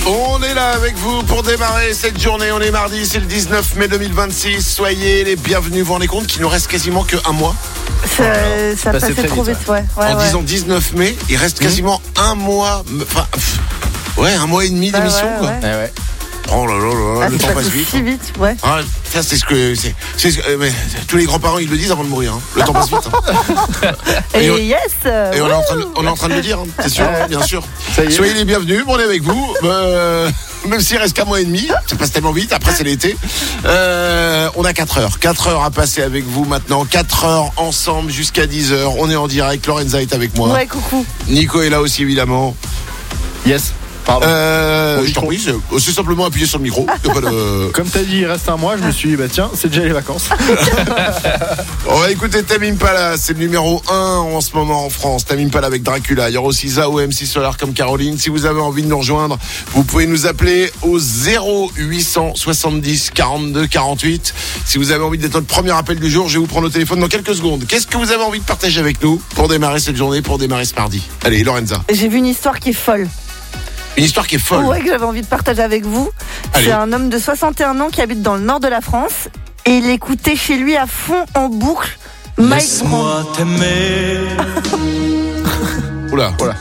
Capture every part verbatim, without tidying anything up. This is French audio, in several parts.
On est là avec vous pour démarrer cette journée. On est mardi, c'est le dix-neuf mai deux mille vingt-six. Soyez les bienvenus. Vous vous rendez compte qu'il nous reste quasiment qu'un mois? Ça, ça passait trop vite, ouais. ouais en ouais. disant dix-neuf mai, il reste quasiment mmh. un mois. Enfin, pff, ouais, un mois et demi bah d'émission, ouais, quoi. Ouais. Eh ouais. Oh là là là, ah, le temps passe vite. Si vite, ouais. Ah, ça, c'est ce que. C'est, c'est ce que mais, tous les grands-parents, ils le disent avant de mourir. Hein. Le temps passe vite. Hein. Et, et on, yes Et on est, en train de, on est en train de le dire, hein, c'est sûr, bien sûr. Soyez les bienvenus, on est avec vous. Euh, même s'il reste qu'un mois et demi, ça passe tellement vite, après c'est l'été. Euh, on a quatre heures. quatre heures à passer avec vous maintenant. quatre heures ensemble jusqu'à dix heures. On est en direct. Lorenza est avec moi. Ouais, coucou. Nico est là aussi, évidemment. Yes. Pardon. Euh, je t'en prie, c'est, c'est simplement appuyer sur le micro. Y a pas de... Comme t'as dit, il reste un mois, je me suis dit, bah tiens, c'est déjà les vacances. On va écouter Tame Impala, c'est le numéro un en ce moment en France. Tame Impala avec Dracula. Il y aura aussi Zao, M C Solar comme Caroline. Si vous avez envie de nous rejoindre, vous pouvez nous appeler au zéro huit cent soixante-dix quarante-deux quarante-huit. Si vous avez envie d'être notre premier appel du jour, je vais vous prendre au téléphone dans quelques secondes. Qu'est-ce que vous avez envie de partager avec nous pour démarrer cette journée, pour démarrer ce mardi? Allez, Lorenza. J'ai vu une histoire qui est folle. Une histoire qui est folle. Ouais, que j'avais envie de partager avec vous. Allez. C'est un homme de soixante et un ans qui habite dans le nord de la France et il écoutait chez lui à fond en boucle Mike Laisse-moi t'aimer. Oula, oula.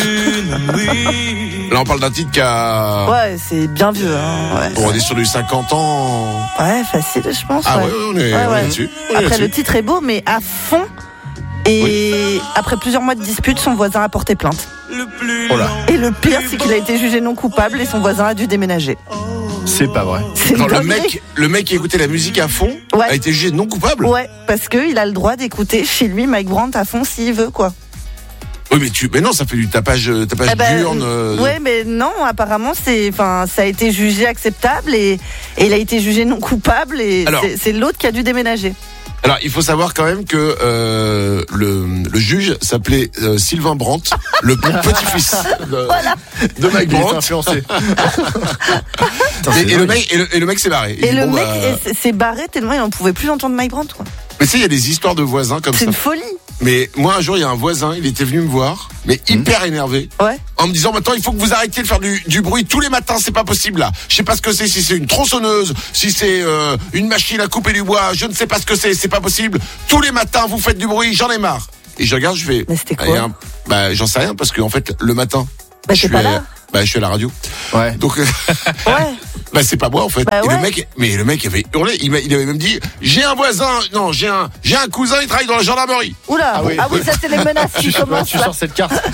Là, on parle d'un titre qui a. Ouais, c'est bien vieux. Hein. Ouais, bon, on est sur du cinquante ans. Ouais, facile, je pense. Ah ouais, ouais, on est, ouais, on ouais. est dessus. On est Après, là-dessus. le titre est beau, mais à fond. Et oui. Après plusieurs mois de dispute, son voisin a porté plainte. Oh là. Et le pire, c'est qu'il a été jugé non coupable et son voisin a dû déménager. C'est pas vrai. C'est Quand le mec, le mec qui écoutait la musique à fond ouais. a été jugé non coupable. Ouais, parce qu'il a le droit d'écouter chez lui Mike Brandt à fond s'il veut, quoi. Oui, mais tu, mais non, ça fait du tapage, tapage eh ben, d'urne. Euh... Ouais, mais non, apparemment, c'est, enfin, ça a été jugé acceptable et, et il a été jugé non coupable et Alors, c'est, c'est l'autre qui a dû déménager. Alors, il faut savoir quand même que euh, le, le juge s'appelait euh, Sylvain Brandt, le petit-fils de, voilà. de Mike Brandt. influencé. et, et, le mec, et, le, et le mec s'est barré. Et il le dit, bon, mec bah... s'est barré tellement il n'en pouvait plus entendre Mike Brandt, quoi. Mais tu sais, il y a des histoires de voisins comme c'est ça. C'est une folie. Mais moi, un jour, il y a un voisin, il était venu me voir, mais hyper énervé. Ouais. En me disant, maintenant, il faut que vous arrêtiez de faire du, du bruit tous les matins, c'est pas possible, là. Je sais pas ce que c'est, si c'est une tronçonneuse, si c'est euh, une machine à couper du bois, je ne sais pas ce que c'est, c'est pas possible. Tous les matins, vous faites du bruit, j'en ai marre. Et je regarde, je fais... Mais c'était quoi un, Bah, j'en sais rien, parce qu'en fait, le matin... Bah, je t'es pas à, là Bah, je suis à la radio. Ouais. Donc... ouais. Bah c'est pas moi en fait. Bah et ouais. le mec, mais le mec avait hurlé. Il, il avait même dit, j'ai un voisin, non, j'ai un, j'ai un cousin, il travaille dans la gendarmerie. Oula. Ah oui, ah oui ça c'est les menaces qui tu, commencent. Tu sors cette carte.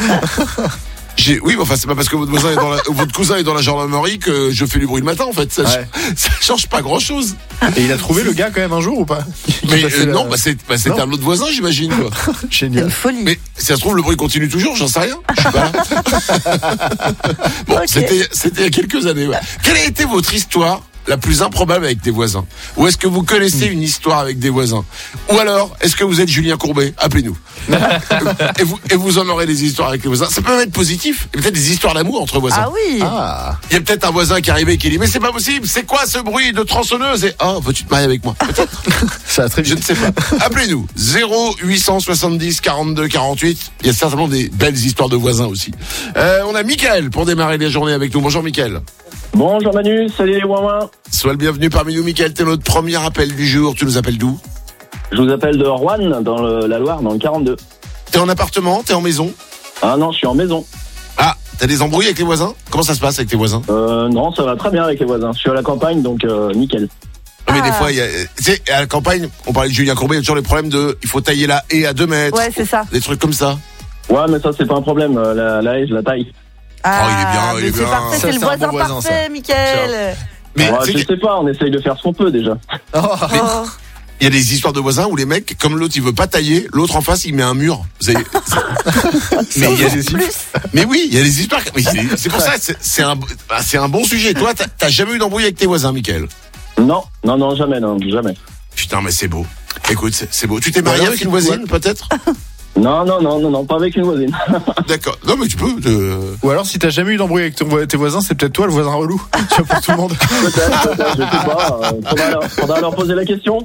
J'ai, oui, mais enfin c'est pas parce que votre voisin est dans la, votre cousin est dans la gendarmerie que je fais du bruit le matin en fait. Ça, ouais. ça change pas grand chose. Et il a trouvé le gars quand même un jour ou pas? Mais euh, non, la... bah, c'est, bah, c'était non. un autre voisin j'imagine. Quoi. Génial. C'est une folie. Mais si ça se trouve le bruit continue toujours, j'en sais rien. Je suis pas là. Bon, okay. c'était, c'était il y a quelques années. Ouais. Quelle a été votre histoire la plus improbable avec des voisins? Ou est-ce que vous connaissez une histoire avec des voisins? Ou alors, est-ce que vous êtes Julien Courbet? Appelez-nous. et, vous, et vous en aurez des histoires avec les voisins. Ça peut même être positif. Il y a peut-être des histoires d'amour entre voisins. Ah oui. Ah. Il y a peut-être un voisin qui arrive et qui dit, mais c'est pas possible, c'est quoi ce bruit de tronçonneuse? Et oh, veux-tu te marier avec moi? Peut-être. Ça va très vite. Je ne sais pas. Appelez-nous. zéro huit cent soixante-dix quarante-deux quarante-huit. Il y a certainement des belles histoires de voisins aussi. Euh, on a Mickaël pour démarrer les journées avec nous. Bonjour Mickaël. Bonjour Manu, salut Wawa. Sois le bienvenu parmi nous, Mickaël. T'es notre premier appel du jour. Tu nous appelles d'où? Je vous appelle de Rouen, dans le, la Loire, dans le quarante-deux. T'es en appartement? T'es en maison? Ah non, je suis en maison. Ah, t'as des embrouilles avec les voisins? Comment ça se passe avec tes voisins? Euh, non, ça va très bien avec les voisins. Je suis à la campagne, donc euh, nickel. Ah. Mais des fois, il y a, tu sais, à la campagne, on parlait de Julien Courbet, il y a toujours les problèmes de, il faut tailler la haie à deux mètres. Ouais, c'est ça. Des trucs comme ça. Ouais, mais ça, c'est pas un problème. La, la haie, je la taille. Ah, oh, il est bien, il est c'est bien. parfait, Ça, c'est le c'est voisin, bon voisin, parfait, Mickaël. Mais ouais, je sais pas, on essaye de faire ce qu'on peut déjà. Oh. Mais il y a des histoires de voisins où les mecs, comme l'autre il veut pas tailler, l'autre en face il met un mur. Vous avez... mais, il y a des... mais oui, il y a des histoires. Mais c'est pour ça, c'est, c'est, un, c'est un bon sujet. Toi, t'as, t'as jamais eu d'embrouille avec tes voisins, Mickaël? Non, non, non, jamais, non, jamais. Putain, mais c'est beau. Écoute, c'est, c'est beau. Tu t'es marié avec une voisine, peut-être? Non, non, non, non, non, pas avec une voisine. D'accord. Non, mais tu peux. Euh... Ou alors, si t'as jamais eu d'embrouille avec ton, tes voisins, c'est peut-être toi le voisin relou. Tu vois, pour tout le monde. Peut-être, peut-être, je sais pas. Euh, faudra, leur, faudra leur poser la question.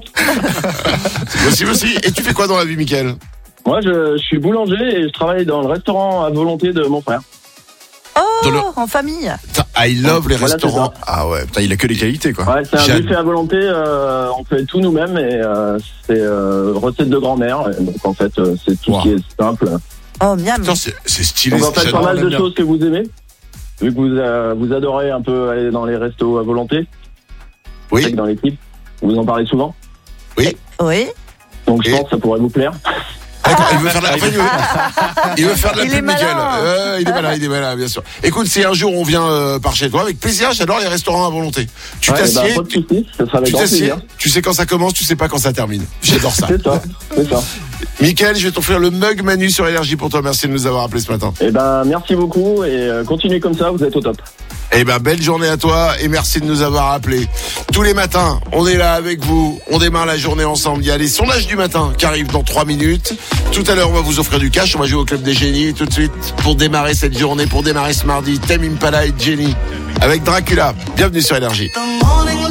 C'est possible aussi. Et tu fais quoi dans la vie, Mickaël? Moi, je, je suis boulanger et je travaille dans le restaurant à volonté de mon frère. Oh, le... en famille. I love les Voilà, restaurants. Ah ouais, putain, il a que les qualités, quoi. Ouais, c'est un J'ad- buffet à volonté. Euh, on fait tout nous-mêmes et euh, c'est euh, recette de grand-mère. Et donc en fait, euh, c'est tout Wow. ce qui est simple. Oh, miam. Putain, c'est, c'est stylé. Donc en fait, j'adore. pas mal j'aime de bien. choses que vous aimez. Vu que vous euh, vous adorez un peu aller dans les restos à volonté. Je sais Oui, que dans l'équipe, vous en parlez souvent. oui. Oui. Donc je Et- pense que ça pourrait vous plaire. D'accord, il veut faire de la, enfin, il veut, il veut faire de la Il pub, est malin. Mickaël. Euh, il est malin, il est malin, bien sûr. Écoute, si un jour on vient euh, par chez toi, avec plaisir, j'adore les restaurants à volonté. Tu Ouais, t'assieds, bah, pas de soucis, ça sera avec tu grand t'assieds, plaisir. tu sais quand ça commence, tu sais pas quand ça termine. J'adore ça. C'est ça, c'est ça. Mickaël, je vais t'offrir le mug Manu sur Énergie pour toi. Merci de nous avoir appelé ce matin. Eh ben, merci beaucoup et euh, continuez comme ça, vous êtes au top. Eh ben, belle journée à toi et merci de nous avoir appelés. Tous les matins, on est là avec vous. On démarre la journée ensemble. Il y a les sondages du matin qui arrivent dans trois minutes. Tout à l'heure, on va vous offrir du cash. On va jouer au Club des Génies. Et tout de suite, pour démarrer cette journée, pour démarrer ce mardi, Tame Impala et Jenny avec Dracula. Bienvenue sur Énergie. The morning